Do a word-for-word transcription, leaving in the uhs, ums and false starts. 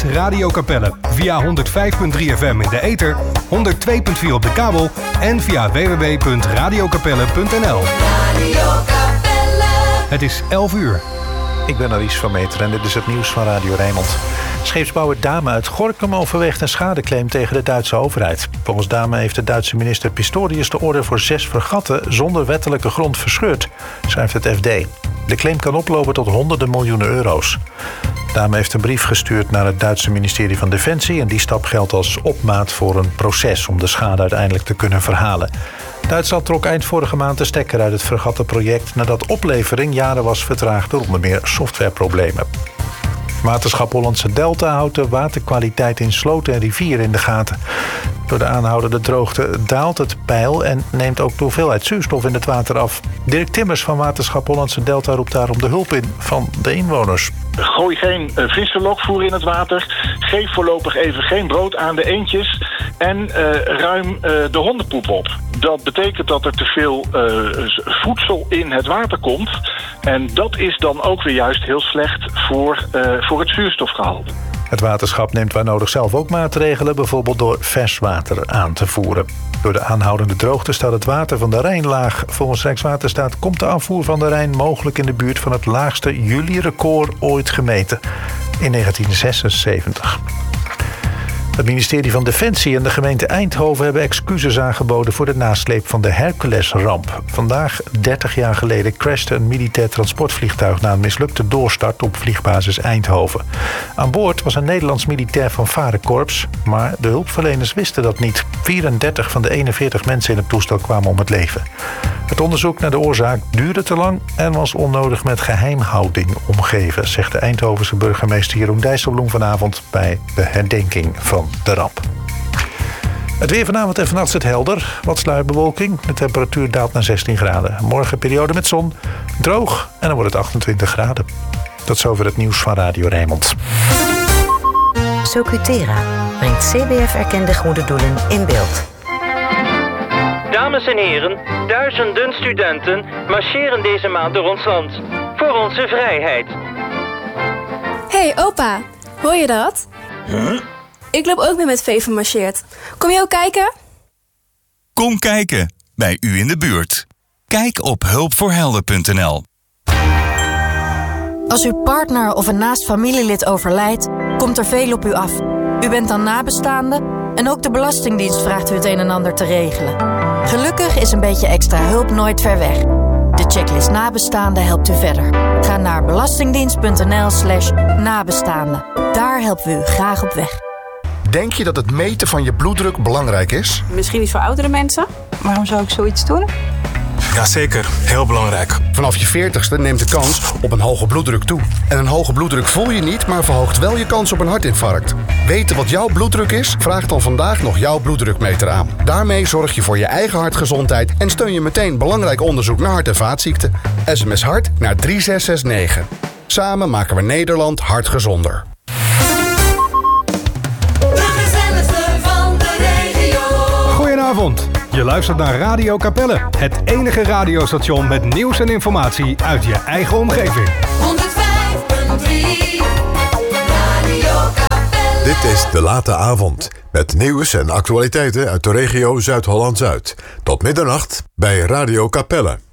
Radio Capelle. Via honderd vijf komma drie F M in de ether, honderd twee komma vier op de kabel en via w w w punt radio capelle punt n l. Radio Capelle. Het is elf uur. Ik ben Aries van Meter en dit is het nieuws van Radio Rijnmond. Scheepsbouwer Dame uit Gorinchem overweegt een schadeclaim tegen de Duitse overheid. Volgens Dame heeft de Duitse minister Pistorius de order voor zes fregatten zonder wettelijke grond verscheurd, schrijft het F D. De claim kan oplopen tot honderden miljoenen euro's. Dame heeft een brief gestuurd naar het Duitse ministerie van Defensie en die stap geldt als opmaat voor een proces om de schade uiteindelijk te kunnen verhalen. Duitsland trok eind vorige maand de stekker uit het fregattenproject nadat oplevering jaren was vertraagd door onder meer softwareproblemen. Waterschap Hollandse Delta houdt de waterkwaliteit in sloten en rivieren in de gaten. Door de aanhoudende droogte daalt het peil en neemt ook de hoeveelheid zuurstof in het water af. Dirk Timmers van Waterschap Hollandse Delta roept daarom de hulp in van de inwoners. Gooi geen uh, vissenlokvoer in het water. Geef voorlopig even geen brood aan de eendjes. En uh, ruim uh, de hondenpoep op. Dat betekent dat er te veel uh, voedsel in het water komt. En dat is dan ook weer juist heel slecht voor, uh, voor het zuurstofgehalte. Het waterschap neemt waar nodig zelf ook maatregelen, bijvoorbeeld door vers water aan te voeren. Door de aanhoudende droogte staat het water van de Rijn laag. Volgens Rijkswaterstaat komt de afvoer van de Rijn mogelijk in de buurt van het laagste juli-record ooit gemeten in negentien zesenzeventig. Het ministerie van Defensie en de gemeente Eindhoven hebben excuses aangeboden voor de nasleep van de Hercules-ramp. Vandaag, dertig jaar geleden, crashte een militair transportvliegtuig na een mislukte doorstart op vliegbasis Eindhoven. Aan boord was een Nederlands militair fanfarekorps, maar de hulpverleners wisten dat niet. vierendertig van de eenenveertig mensen in het toestel kwamen om het leven. Het onderzoek naar de oorzaak duurde te lang en was onnodig met geheimhouding omgeven, zegt de Eindhovense burgemeester Jeroen Dijsselbloem vanavond bij de herdenking van de ramp. Het weer vanavond en vannacht is het helder. Wat sluierbewolking. De temperatuur daalt naar zestien graden. Morgen periode met zon. Droog en dan wordt het achtentwintig graden. Tot zover het nieuws van Radio Rijnmond. Socutera brengt C B F-erkende goede doelen in beeld. Dames en heren, duizenden studenten marcheren deze maand door ons land. Voor onze vrijheid. Hey opa, hoor je dat? Huh? Ik loop ook mee met Veven marcheert. Kom je ook kijken? Kom kijken, bij u in de buurt. Kijk op hulpvoorhelden punt n l. Als uw partner of een naast familielid overlijdt, komt er veel op u af. U bent dan nabestaande en ook de Belastingdienst vraagt u het een en ander te regelen. Gelukkig is een beetje extra hulp nooit ver weg. De checklist nabestaande helpt u verder. Ga naar belastingdienst.nl slash nabestaande. Daar helpen we u graag op weg. Denk je dat het meten van je bloeddruk belangrijk is? Misschien niet voor oudere mensen. Waarom zou ik zoiets doen? Jazeker, heel belangrijk. Vanaf je veertigste neemt de kans op een hoge bloeddruk toe. En een hoge bloeddruk voel je niet, maar verhoogt wel je kans op een hartinfarct. Weten wat jouw bloeddruk is? Vraag dan vandaag nog jouw bloeddrukmeter aan. Daarmee zorg je voor je eigen hartgezondheid en steun je meteen belangrijk onderzoek naar hart- en vaatziekten. S M S hart naar drie zes zes negen. Samen maken we Nederland hartgezonder. Goedenavond. Je luistert naar Radio Capelle, het enige radiostation met nieuws en informatie uit je eigen omgeving. honderd vijf komma drie Radio Capelle. Dit is De Late Avond, met nieuws en actualiteiten uit de regio Zuid-Holland-Zuid. Tot middernacht bij Radio Capelle.